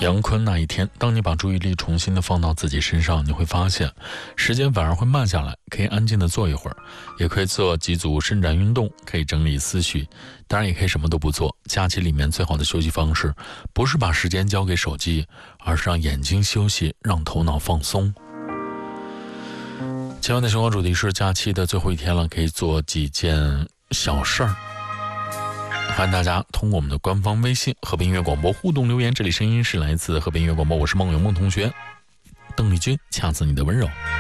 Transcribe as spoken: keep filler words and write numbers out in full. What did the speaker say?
杨坤那一天，当你把注意力重新的放到自己身上，你会发现时间反而会慢下来，可以安静的坐一会儿，也可以做几组伸展运动，可以整理思绪，当然也可以什么都不做。假期里面最好的休息方式不是把时间交给手机，而是让眼睛休息，让头脑放松。今晚的生活主题是假期的最后一天了，可以做几件小事儿。欢迎大家通过我们的官方微信和平音乐广播互动留言，这里声音是来自和平音乐广播，我是梦游梦同学邓丽君，恰似你的温柔。